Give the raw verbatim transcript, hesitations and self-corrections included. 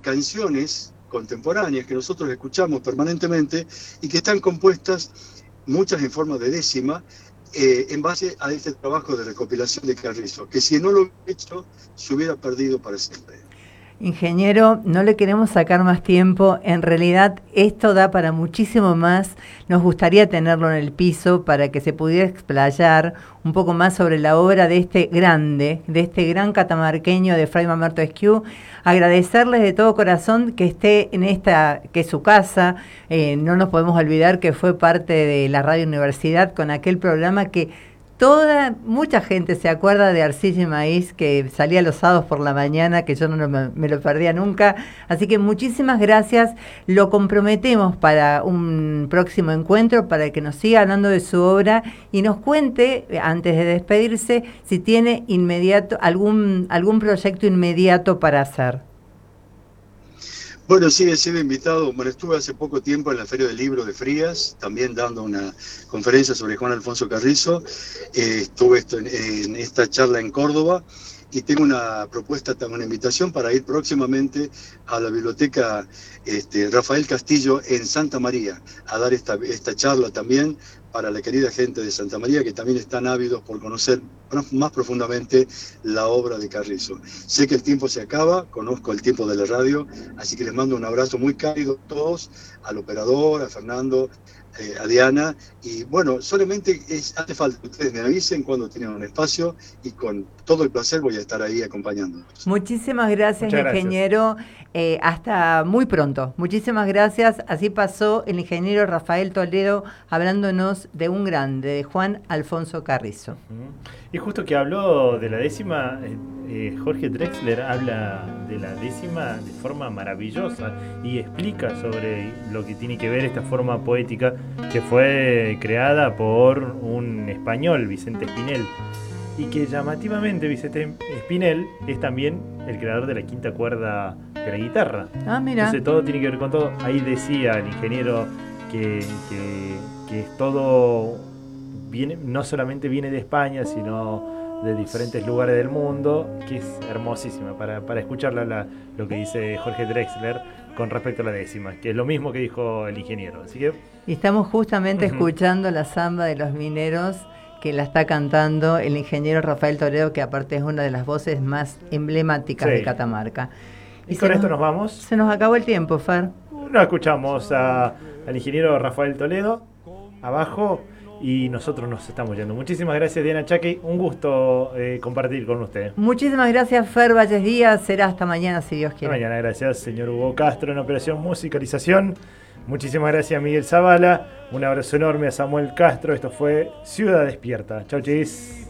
canciones contemporáneas que nosotros escuchamos permanentemente y que están compuestas, muchas en forma de décima, eh, en base a este trabajo de recopilación de Carrizo, que si no lo hubiera hecho, se hubiera perdido para siempre. Ingeniero, no le queremos sacar más tiempo, en realidad esto da para muchísimo más, nos gustaría tenerlo en el piso para que se pudiera explayar un poco más sobre la obra de este grande, de este gran catamarqueño de Fray Mamerto Esquiú. Agradecerles de todo corazón que esté en esta, que es su casa, eh, no nos podemos olvidar que fue parte de la Radio Universidad con aquel programa que Toda, mucha gente se acuerda de Arcilla y Maíz, que salía los sábados por la mañana, que yo no me, me lo perdía nunca. Así que muchísimas gracias. Lo comprometemos para un próximo encuentro, para que nos siga hablando de su obra y nos cuente, antes de despedirse, si tiene inmediato algún, algún proyecto inmediato para hacer. Bueno, sí, he sido invitado. Bueno, estuve hace poco tiempo en la Feria del Libro de Frías, también dando una conferencia sobre Juan Alfonso Carrizo. Eh, estuve esto en, en esta charla en Córdoba y tengo una propuesta, una invitación para ir próximamente a la biblioteca este, Rafael Castillo en Santa María a dar esta, esta charla también para la querida gente de Santa María, que también están ávidos por conocer más profundamente la obra de Carrizo. Sé que el tiempo se acaba, conozco el tiempo de la radio, así que les mando un abrazo muy cálido a todos, al operador, a Fernando, eh, a Diana, y bueno, solamente es, hace falta que ustedes me avisen cuando tienen un espacio y con todo el placer voy a estar ahí acompañándolos. Muchísimas gracias, Muchas ingeniero. Gracias. Eh, hasta muy pronto. Muchísimas gracias. Así pasó el ingeniero Rafael Toledo hablándonos de un grande, de Juan Alfonso Carrizo. Uh-huh. Y justo que habló de la décima, eh, eh, Jorge Drexler habla de la décima de forma maravillosa y explica sobre lo que tiene que ver esta forma poética que fue creada por un español, Vicente Espinel. Y que llamativamente Vicente Espinel es también el creador de la quinta cuerda de la guitarra. Ah, mira. Entonces todo tiene que ver con todo. Ahí decía el ingeniero que, que, que es todo, viene, no solamente viene de España, sino de diferentes lugares del mundo, que es hermosísima para, para escucharla la, lo que dice Jorge Drexler con respecto a la décima, que es lo mismo que dijo el ingeniero. Así que y estamos justamente uh-huh. escuchando la samba de los mineros, que la está cantando el ingeniero Rafael Toledo, que aparte es una de las voces más emblemáticas sí. de Catamarca. Y, y con esto nos, nos vamos. Se nos acabó el tiempo, Fer. No escuchamos a, al ingeniero Rafael Toledo abajo y nosotros nos estamos yendo. Muchísimas gracias, Diana Chaque. Un gusto eh, compartir con usted. Muchísimas gracias, Fer Valles Díaz. Será hasta mañana, si Dios quiere. Hasta mañana, gracias, señor Hugo Castro en operación musicalización. Muchísimas gracias a Miguel Zavala, un abrazo enorme a Samuel Castro, esto fue Ciudad Despierta. Chau, chis.